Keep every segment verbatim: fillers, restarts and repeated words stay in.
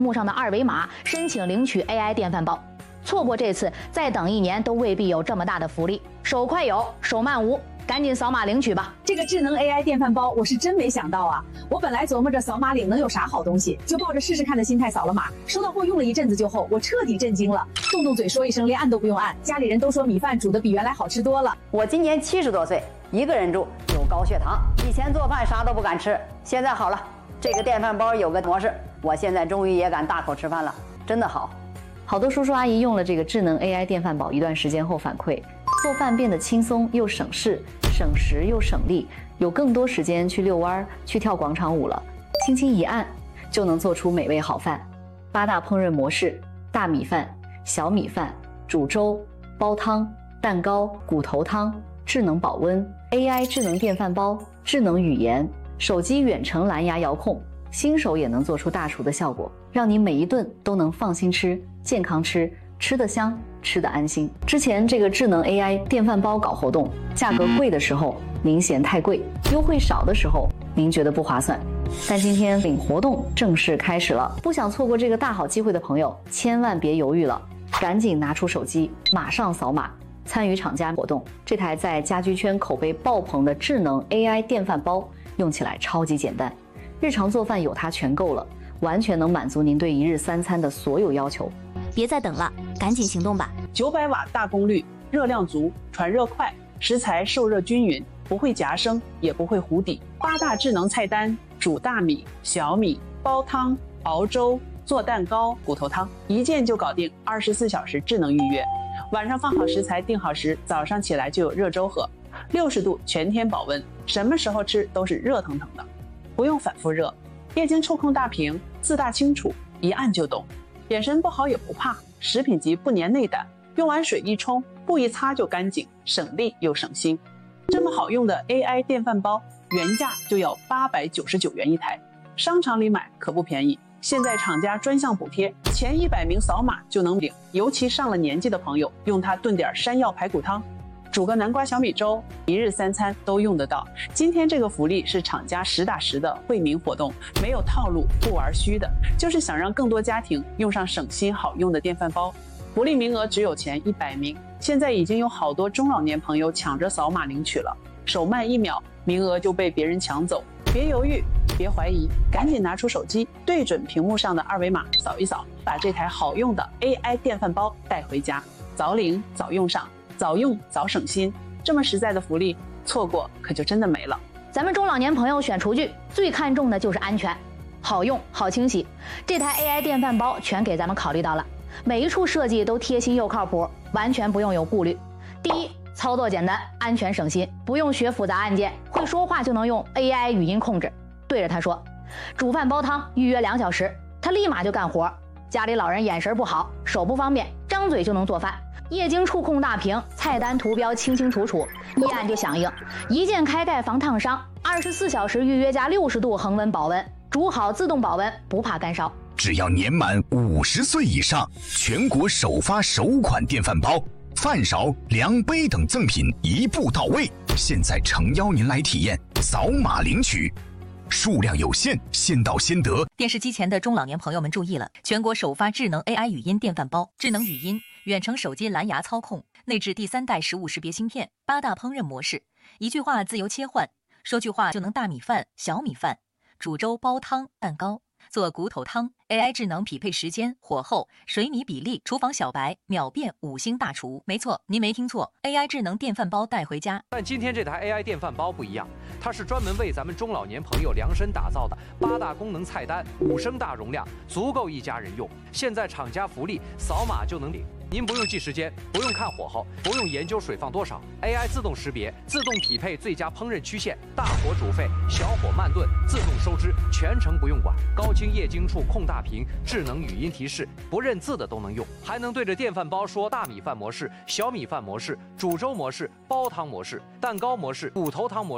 幕上的二维码申请领取 A I 电饭煲。错过这次，再等一年都未必有这么大的福利。手快有，手慢无，赶紧扫码领取吧！ 这个智能 A I 电饭煲，我是真没想到啊！我本来琢磨着扫码领能有啥好东西，就抱着试试看的心态扫了码。收到货用了一阵子就后，我彻底震惊了，动动嘴说一声，连按都不用按。家里人都说米饭煮的比原来好吃多了。 我今年七十多岁，一个人住，有高血糖，以前做饭啥都不敢吃，现在好了。这个电饭煲有个模式，我现在终于也敢大口吃饭了，真的好。 好多叔叔阿姨用了这个智能 A I 电饭煲一段时间后反馈，做饭变得轻松又省事，省时又省力，有更多时间去遛弯、去跳广场舞了。轻轻一按，就能做出美味好饭。八大烹饪模式：大米饭、小米饭、煮粥、煲汤、蛋糕、骨头汤、智能保温、A I 智能电饭煲、智能语言。手机远程蓝牙遥控，新手也能做出大厨的效果，让你每一顿都能放心吃、健康吃，吃得香，吃得安心。之前这个智能 A I 电饭煲搞活动，价格贵的时候您嫌太贵，优惠少的时候您觉得不划算。但今天领活动正式开始了，不想错过这个大好机会的朋友，千万别犹豫了，赶紧拿出手机，马上扫码。参与厂家活动，这台在家居圈口碑爆棚的智能 A I 电饭煲用起来超级简单，日常做饭有它全够了，完全能满足您对一日三餐的所有要求。 别再等了，赶紧行动吧！ 九百瓦大功率，热量足，传热快，食材受热均匀，不会夹生，也不会糊底。八大智能菜单：煮大米、小米、煲汤、熬粥、做蛋糕、骨头汤，一键就搞定，二十四小时智能预约。晚上放好食材，定好时，早上起来就有热粥喝，六十度全天保温，什么时候吃都是热腾腾的，不用反复热。液晶触控大屏，自大清楚，一按就懂。眼神不好也不怕，食品级不粘内胆，用完水一冲，布一擦就干净，省力又省心。这么好用的 A I 电饭煲，原价就要八百九十九元一台，商场里买可不便宜。现在厂家专项补贴，前一百名扫码就能领，尤其上了年纪的朋友，用它炖点山药排骨汤，煮个南瓜小米粥，一日三餐都用得到。今天这个福利是厂家实打实的惠民活动，没有套路，不玩虚的，就是想让更多家庭用上省心好用的电饭煲。福利名额只有前一百名，现在已经有好多中老年朋友抢着扫码领取了，手慢一秒，名额就被别人抢走。别犹豫，别怀疑，赶紧拿出手机，对准屏幕上的二维码扫一扫，把这台好用的 A I 电饭煲带回家，早领早用上，早用早省心。这么实在的福利，错过可就真的没了。 咱们中老年朋友选厨具最看重的就是安全，好用好清洗，这台 A I 电饭煲全给咱们考虑到了，每一处设计都贴心又靠谱，完全不用有顾虑。第一，操作简单，安全省心，不用学复杂按键，会说话就能用 A I 语音控制，对着他说煮饭煲汤预约两小时，他立马就干活。家里老人眼神不好，手不方便，张嘴就能做饭。液晶触控大屏，菜单图标清清楚楚，一按就响应，一键开盖防烫伤，二十四小时预约加六十度恒温保温，煮好自动保温，不怕干烧。 只要年满五十岁以上，全国首发首款电饭煲，饭勺、量杯等赠品一步到位。现在诚邀您来体验，扫码领取。数量有限，先到先得。 电视机前的中老年朋友们注意了，全国首发智能 A I 语音电饭煲，智能语音，远程手机蓝牙操控，内置第三代食物识别芯片，八大烹饪模式，一句话自由切换，说句话就能大米饭、小米饭，煮粥、煲汤、蛋糕，做骨头汤 ，A I 智能匹配时间、火候、水米比例，厨房小白秒变五星大厨。没错，您没听错 ，A I 智能电饭煲带回家。 但今天这台 A I 电饭煲不一样，它是专门为咱们中老年朋友量身打造的，八大功能菜单，五升大容量，足够一家人用。现在厂家福利，扫码就能领。您不用记时间，不用看火候，不用研究水放多少 ，A I 自动识别，自动匹配最佳烹饪曲线，大火煮沸，小火慢炖，自动收汁，全程不用管。高清液晶触控大屏，智能语音提示，不认字的都能用，还能对着电饭煲说大米饭模式、小米饭模式、煮粥模式、煲汤模式、蛋糕模式、骨头汤模式、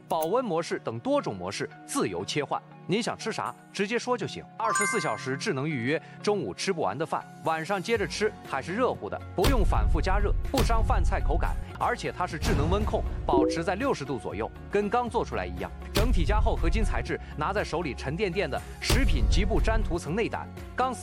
保温模式等多种模式自由切换。您想吃啥，直接说就行。二十四小时智能预约，中午吃不完的饭，晚上接着吃，还是热乎的，不用反复加热，不伤饭菜口感。而且它是智能温控，保持在六十度左右，跟刚做出来一样。整体加厚合金材质，拿在手里沉甸甸的，食品极不沾涂层内胆。钢丝